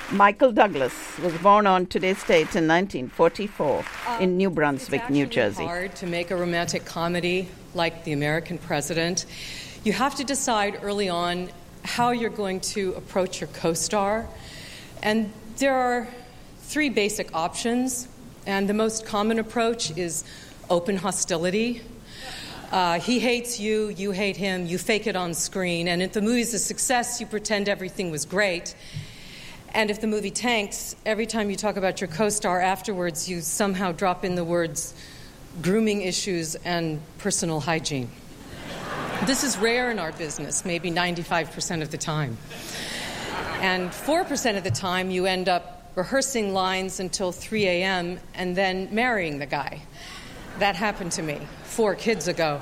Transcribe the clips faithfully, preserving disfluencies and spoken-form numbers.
Michael Douglas was born on today's date in nineteen forty-four uh, in New Brunswick, New Jersey. It's hard to make a romantic comedy like The American President. You have to decide early on how you're going to approach your co-star. And there are three basic options. And the most common approach is open hostility. Uh, he hates you, you hate him, you fake it on screen. And if the movie's a success, you pretend everything was great. And if the movie tanks, every time you talk about your co-star afterwards, you somehow drop in the words grooming issues and personal hygiene. This is rare in our business, maybe ninety-five percent of the time. And four percent of the time, you end up rehearsing lines until three a.m. and then marrying the guy. That happened to me four kids ago.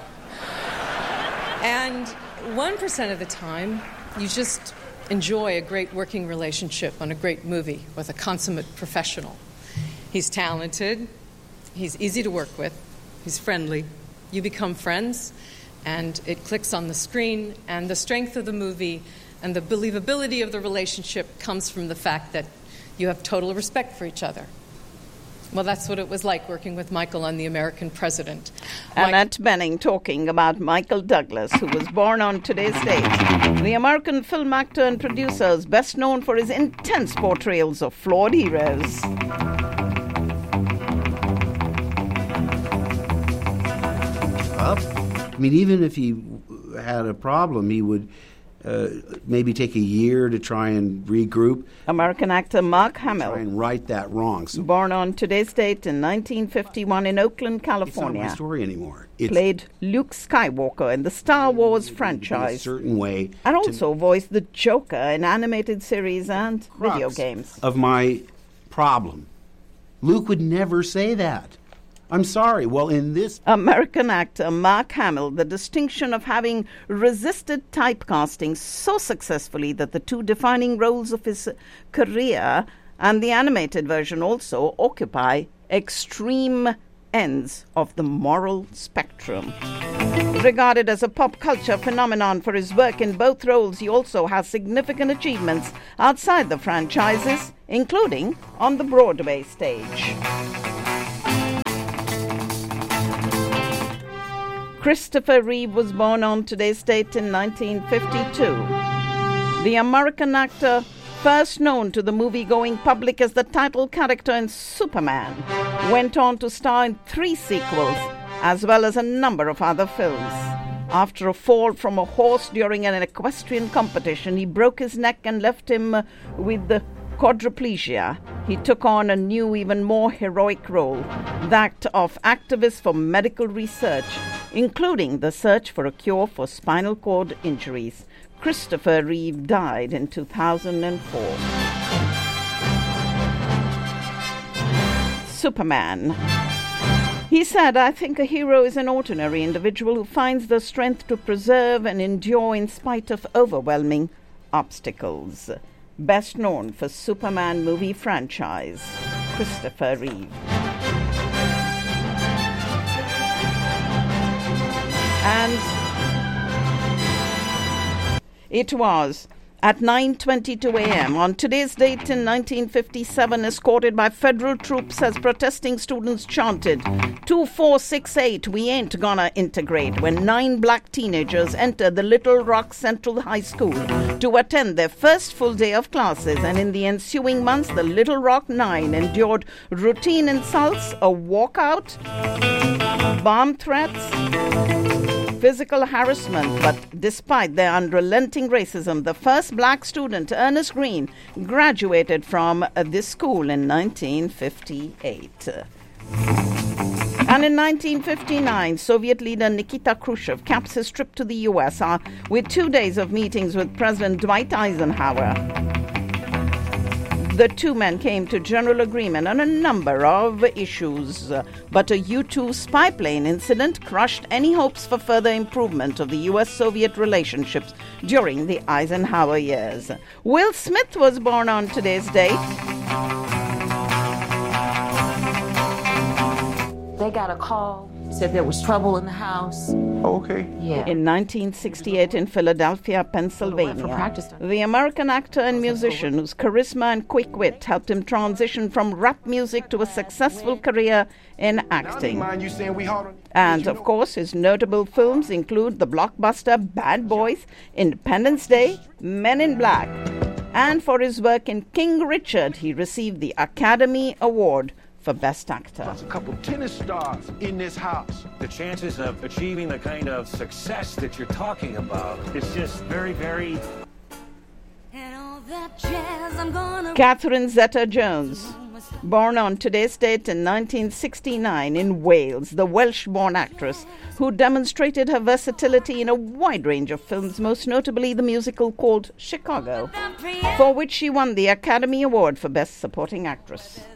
And one percent of the time, you just enjoy a great working relationship on a great movie with a consummate professional. He's talented, he's easy to work with, he's friendly. You become friends, and it clicks on the screen, and the strength of the movie and the believability of the relationship comes from the fact that you have total respect for each other. Well, that's what it was like working with Michael on The American President. Annette Bening talking about Michael Douglas, who was born on today's date. The American film actor and producer is best known for his intense portrayals of flawed heroes. Well, I mean, even if he had a problem, he would Uh, maybe take a year to try and regroup. American actor Mark Hamill. Try and right that wrong. So born on today's date in nineteen fifty-one in Oakland, California. It's not my story anymore. It's played Luke Skywalker in the Star Wars franchise. In a certain way. And also voiced the Joker in animated series and video games. Of my problem. Luke would never say that. I'm sorry. Well, in this... American actor Mark Hamill, the distinction of having resisted typecasting so successfully that the two defining roles of his career and the animated version also occupy extreme ends of the moral spectrum. Regarded as a pop culture phenomenon for his work in both roles, he also has significant achievements outside the franchises, including on the Broadway stage. Christopher Reeve was born on today's date in nineteen fifty-two. The American actor, first known to the movie-going public as the title character in Superman, went on to star in three sequels, as well as a number of other films. After a fall from a horse during an equestrian competition, he broke his neck and left him with the quadriplegia. He took on a new, even more heroic role, that of activist for medical research, including the search for a cure for spinal cord injuries. Christopher Reeve died in two thousand four. Superman. He said, "I think a hero is an ordinary individual who finds the strength to persevere and endure in spite of overwhelming obstacles." Best known for Superman movie franchise, Christopher Reeve. And it was at nine twenty-two a.m. on today's date in nineteen fifty-seven, escorted by federal troops as protesting students chanted, two four six eight, we ain't gonna integrate, when nine black teenagers entered the Little Rock Central High School to attend their first full day of classes. And in the ensuing months, the Little Rock Nine endured routine insults, a walkout, bomb threats, physical harassment. But despite their unrelenting racism, the first black student, Ernest Green, graduated from this school in nineteen fifty-eight. And in nineteen fifty-nine, Soviet leader Nikita Khrushchev caps his trip to the U S uh, with two days of meetings with President Dwight Eisenhower. The two men came to general agreement on a number of issues, but a U two spy plane incident crushed any hopes for further improvement of the U S Soviet relationships during the Eisenhower years. Will Smith was born on today's date. They got a call Said there was trouble in the house. Oh, okay. Yeah. In nineteen sixty-eight in Philadelphia, Pennsylvania, the American actor and musician whose charisma and quick wit helped him transition from rap music to a successful career in acting. And, of course, his notable films include the blockbuster Bad Boys, Independence Day, Men in Black. And for his work in King Richard, he received the Academy Award for Best Actor. There's a couple tennis stars in this house. The chances of achieving the kind of success that you're talking about is just very, very... Catherine Zeta-Jones, born on today's date in nineteen sixty-nine in Wales, the Welsh-born actress who demonstrated her versatility in a wide range of films, most notably the musical called Chicago, for which she won the Academy Award for Best Supporting Actress.